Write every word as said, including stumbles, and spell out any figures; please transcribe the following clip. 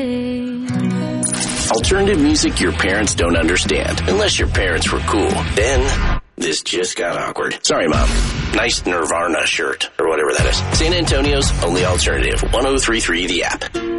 Alternative music your parents don't understand, unless your parents were cool. Then, this just got awkward. Sorry, Mom. Nice Nirvana shirt, or whatever that is. San Antonio's only alternative, one oh three point three The App.